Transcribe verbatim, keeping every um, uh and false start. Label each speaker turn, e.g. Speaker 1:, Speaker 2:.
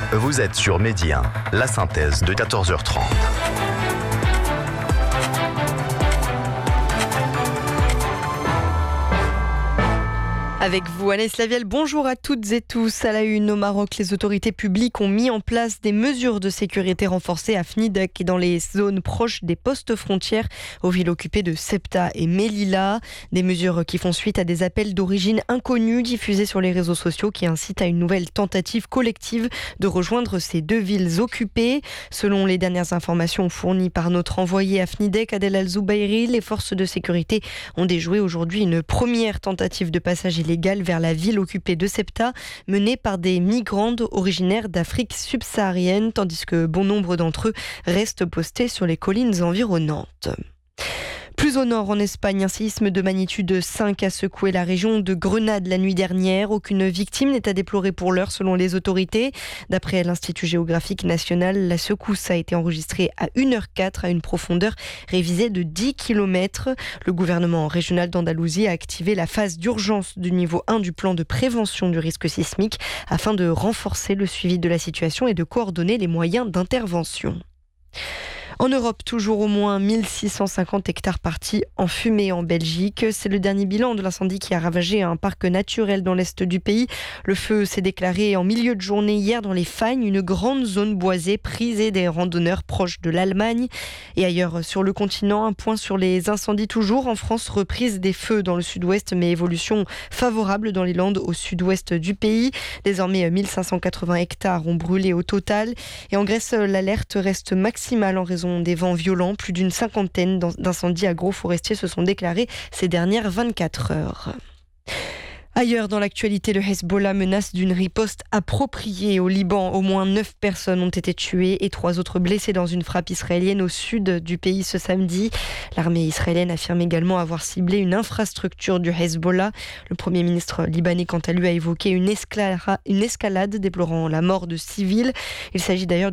Speaker 1: Vous êtes sur Midi un, la synthèse de quatorze heures trente.
Speaker 2: Avec vous, Annès Lavielle, bonjour à toutes et tous. À la une, au Maroc, les autorités publiques ont mis en place des mesures de sécurité renforcées à Fnidak et dans les zones proches des postes frontières aux villes occupées de Ceuta et Melilla. Des mesures qui font suite à des appels d'origine inconnue diffusés sur les réseaux sociaux qui incitent à une nouvelle tentative collective de rejoindre ces deux villes occupées. Selon les dernières informations fournies par notre envoyé à Fnidak, Adel Al-Zoubairi, les forces de sécurité ont déjoué aujourd'hui une première tentative de passage illégal vers la ville occupée de Ceuta, menée par des migrantes originaires d'Afrique subsaharienne, tandis que bon nombre d'entre eux restent postés sur les collines environnantes. Plus au nord, en Espagne, un séisme de magnitude cinq a secoué la région de Grenade la nuit dernière. Aucune victime n'est à déplorer pour l'heure selon les autorités. D'après l'Institut géographique national, la secousse a été enregistrée à une heure quatre à une profondeur révisée de dix kilomètres. Le gouvernement régional d'Andalousie a activé la phase d'urgence du niveau un du plan de prévention du risque sismique afin de renforcer le suivi de la situation et de coordonner les moyens d'intervention. En Europe, toujours au moins mille six cent cinquante hectares partis en fumée en Belgique. C'est le dernier bilan de l'incendie qui a ravagé un parc naturel dans l'est du pays. Le feu s'est déclaré en milieu de journée hier dans les Fagnes, une grande zone boisée prisée des randonneurs proches de l'Allemagne. Et ailleurs sur le continent, un point sur les incendies toujours. En France, reprise des feux dans le sud-ouest, mais évolution favorable dans les Landes au sud-ouest du pays. Désormais, mille cinq cent quatre-vingts hectares ont brûlé au total. Et en Grèce, l'alerte reste maximale en raison des vents violents. Plus d'une cinquantaine d'incendies agroforestiers se sont déclarés ces dernières vingt-quatre heures. Ailleurs dans l'actualité, le Hezbollah menace d'une riposte appropriée au Liban. Au moins neuf personnes ont été tuées et trois autres blessées dans une frappe israélienne au sud du pays ce samedi. L'armée israélienne affirme également avoir ciblé une infrastructure du Hezbollah. Le Premier ministre libanais, quant à lui, a évoqué une escalade, une escalade déplorant la mort de civils. Il s'agit d'ailleurs